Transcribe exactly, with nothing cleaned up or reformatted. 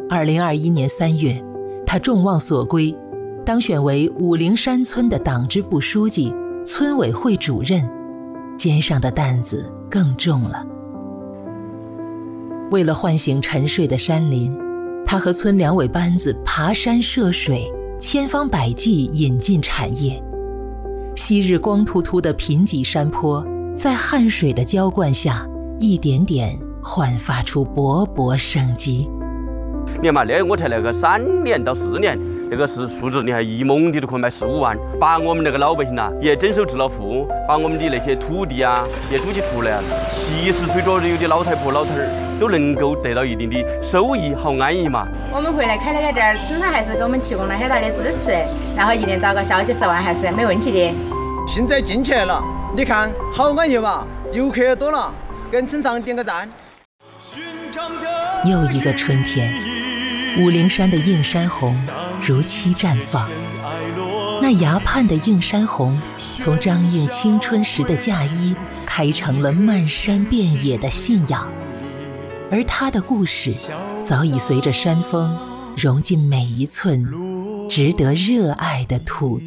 二零二一年三月，他众望所归，当选为武陵山村的党支部书记、村委会主任，肩上的担子更重了。为了唤醒沉睡的山林，他和村两委班子爬山涉水，千方百计引进产业。昔日光秃秃的贫瘠山坡，在汗水的浇灌下，一点点焕发出勃勃生机。 你看嘛，那我才那个三年到四年，那个是数字，你看一亩地都可以卖十五万，把我们那个老百姓呐、啊、也整手致了富，把我们的那些土地啊也租起出来，七十岁左右的老太婆老头儿都能够得到一定的收益，好安逸嘛。 我们回来开了个店，村上还是给我们提供了很大的支持，然后一年找个小几十万还是没问题的。 现在进去了，你看好安逸吧，游客也多了，跟村上点个赞。 又一个春天，武陵山的映山红如期绽放。那崖畔的映山红，从张映青春时的嫁衣，开成了漫山遍野的信仰。而他的故事，早已随着山风融进每一寸值得热爱的土